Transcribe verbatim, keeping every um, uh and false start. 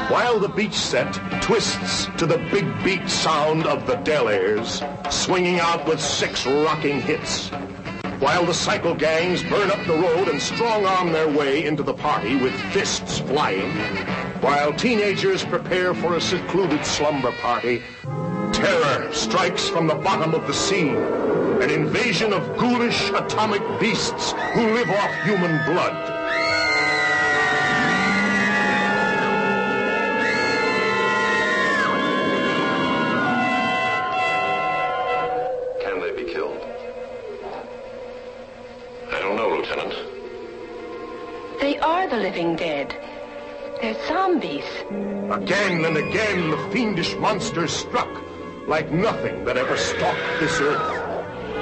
while the beach set twists to the big beat sound of the Delaires, swinging out with six rocking hits, while the cycle gangs burn up the road and strong-arm their way into the party with fists flying, while teenagers prepare for a secluded slumber party, terror strikes from the bottom of the sea, an invasion of ghoulish atomic beasts who live off human blood. Can they be killed? I don't know, Lieutenant. They are the living dead. They're zombies. Again and again the fiendish monsters struck like nothing that ever stalked this earth.